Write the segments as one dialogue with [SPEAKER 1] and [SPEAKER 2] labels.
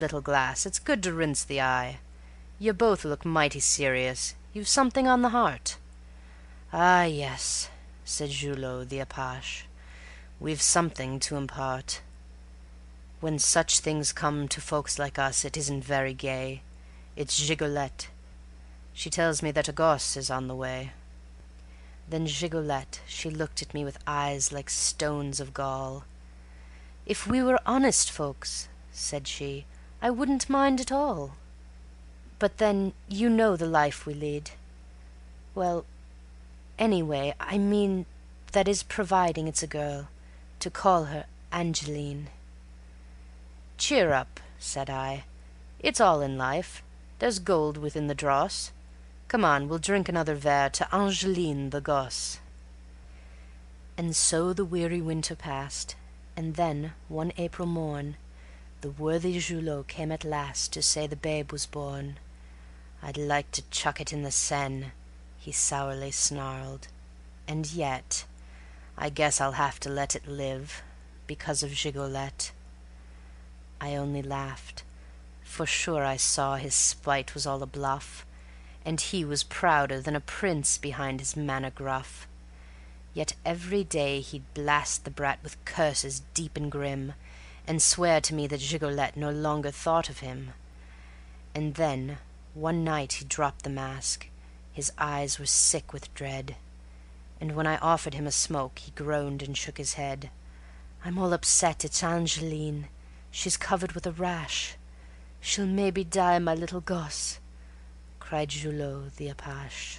[SPEAKER 1] little glass, it's good to rinse the eye. You both look mighty serious, you've something on the heart." "Ah, yes," said Julot the apache, "we've something to impart. When such things come to folks like us, it isn't very gay. It's Gigolette. She tells me that a gosse is on the way." Then Gigolette, she looked at me with eyes like stones of gall. "If we were honest folks," said she, "I wouldn't mind at all. But then you know the life we lead. Well, anyway, I mean, that is providing it's a girl, to call her Angeline." "Cheer up," said I. "It's all in life. There's gold within the dross. Come on, we'll drink another verre to Angeline the gosse." And so the weary winter passed, and then one April morn the worthy Julot came at last to say the babe was born. "I'd like to chuck it in the Seine," he sourly snarled, "and yet I guess I'll have to let it live, because of Gigolette." I only laughed, for sure I saw his spite was all a bluff, and he was prouder than a prince behind his manner gruff. Yet every day he'd blast the brat with curses deep and grim, and swear to me that Gigolette no longer thought of him. And then one night he dropped the mask, his eyes were sick with dread, and when I offered him a smoke he groaned and shook his head. "I'm all upset, it's Angeline, she's covered with a rash. She'll maybe die, my little gosse," cried Julot the apache.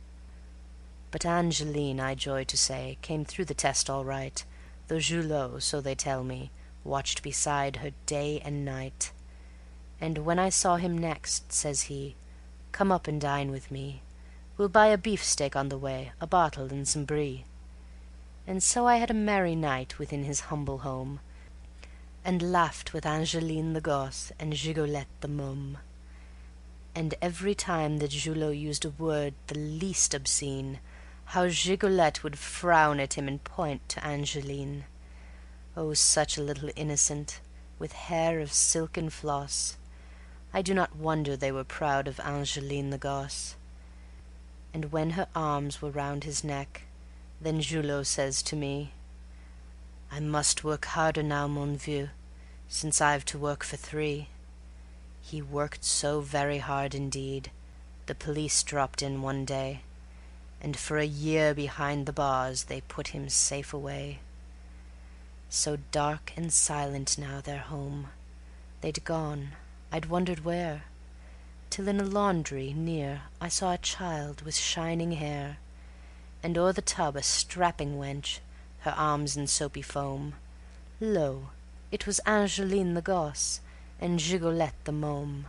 [SPEAKER 1] But Angeline, I joy to say, came through the test all right, though Julot, so they tell me, watched beside her day and night. And when I saw him next, says he, "Come up and dine with me. We'll buy a beefsteak on the way, a bottle and some brie." And so I had a merry night within his humble home, and laughed with Angeline the gosse and Gigolette the môme. And every time that Julot used a word the least obscene, how Gigolette would frown at him and point to Angeline. Oh, such a little innocent, with hair of silken floss. I do not wonder they were proud of Angeline the gosse. And when her arms were round his neck, then Julot says to me, "I must work harder now, mon vieux, since I've to work for three." He worked so very hard indeed, the police dropped in one day, and for a year behind the bars they put him safe away. So dark and silent now their home, they'd gone, I'd wondered where, till in a laundry near I saw a child with shining hair, and o'er the tub a strapping wench, her arms in soapy foam. Lo, it was Angeline the gosse and Gigolette the môme.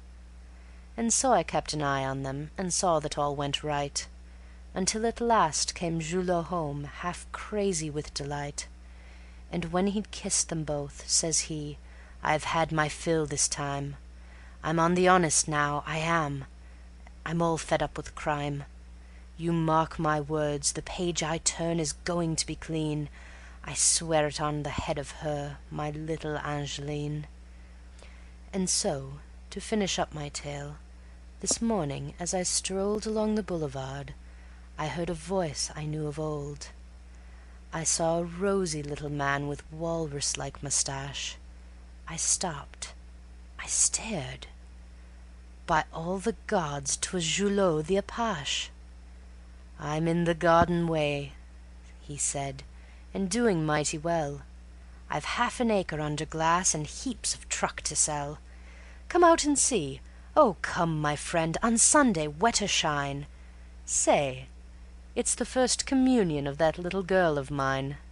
[SPEAKER 1] And so I kept an eye on them and saw that all went right, until at last came Julot home, half crazy with delight. And when he'd kissed them both, says he, "I've had my fill this time. I'm on the honest now, I am. I'm all fed up with crime. You mark my words, the page I turn is going to be clean. I swear it on the head of her, my little Angeline." And so, to finish up my tale, this morning as I strolled along the boulevard, I heard a voice I knew of old. I saw a rosy little man with walrus-like mustache. I stopped. I stared. By all the gods, 'twas Julot the apache. "I'm in the garden way," he said, "and doing mighty well. I've half an acre under glass and heaps of truck to sell. Come out and see. Oh, come, my friend, on Sunday, wet or shine. Say, it's the first communion of that little girl of mine."